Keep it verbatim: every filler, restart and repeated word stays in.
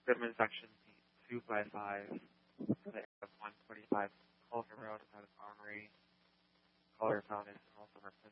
Goodman Section two five five, for the one twenty-five Culver Road, out of Armory. Caller found it, and also replaced